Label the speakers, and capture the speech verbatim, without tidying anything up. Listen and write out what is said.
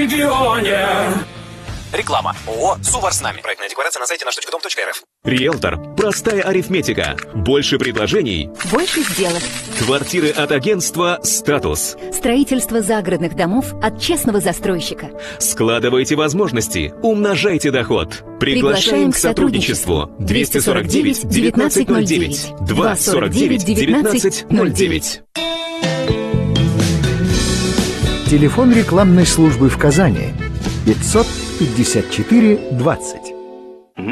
Speaker 1: регионе.
Speaker 2: Реклама. ООО «Сувар с нами». Проектная декларация на сайте наш точка дом точка эр эф.
Speaker 3: Риэлтор. Простая арифметика. Больше предложений.
Speaker 4: Больше сделок.
Speaker 3: Квартиры от агентства «Статус».
Speaker 4: Строительство загородных домов от честного застройщика.
Speaker 3: Складывайте возможности. Умножайте доход. Приглашаем к сотрудничеству. двести сорок девять девятнадцать ноль девять. двести сорок девять девятнадцать ноль девять.
Speaker 5: Телефон рекламной службы в Казани пятьсот пятьдесят четыре двадцать.